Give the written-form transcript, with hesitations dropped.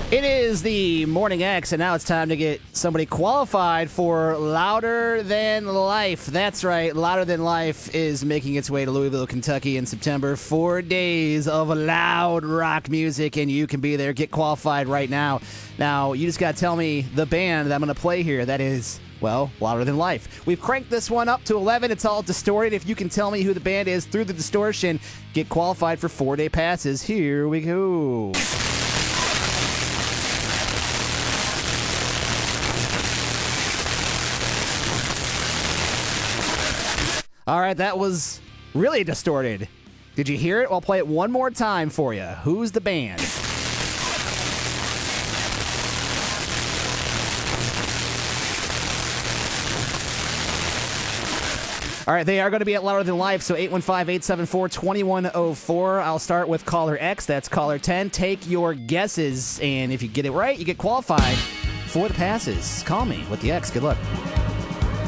It is the Morning X, and now it's time to get somebody qualified for Louder Than Life. That's right, Louder Than Life is making its way to Louisville, Kentucky in September. 4 days of loud rock music, and you can be there. Get qualified right now. Now, you just got to tell me the band that I'm going to play here. That is, well, Louder Than Life. We've cranked this one up to 11. It's all distorted. If you can tell me who the band is through the distortion, get qualified for 4-day passes. Here we go. All right, that was really distorted. Did you hear it? I'll play it one more time for you. Who's the band? All right, they are going to be at Louder Than Life, so 815-874-2104. I'll start with caller X. That's caller 10. Take your guesses, and if you get it right, you get qualified for the passes. Call me with the X. Good luck.